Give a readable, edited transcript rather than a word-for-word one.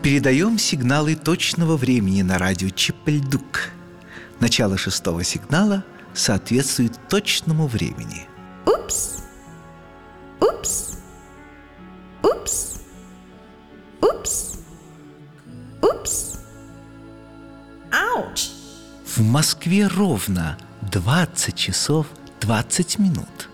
Передаем сигналы точного времени на радио Чепельдук. Начало 6-го сигнала соответствует точному времени. Упс! Упс! Упс! Упс! Упс! Ауч! В Москве ровно 20 часов 20 минут.